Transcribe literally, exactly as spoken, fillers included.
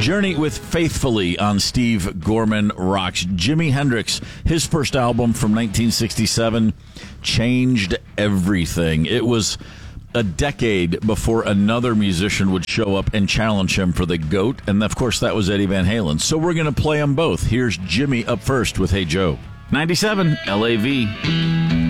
Journey with Faithfully on Steve Gorman Rocks. Jimi Hendrix, his first album from nineteen sixty-seven, changed everything. It was a decade before another musician would show up and challenge him for the GOAT, and of course that was Eddie Van Halen. So we're going to play them both. Here's Jimmy up first with Hey Joe. ninety-seven L A V.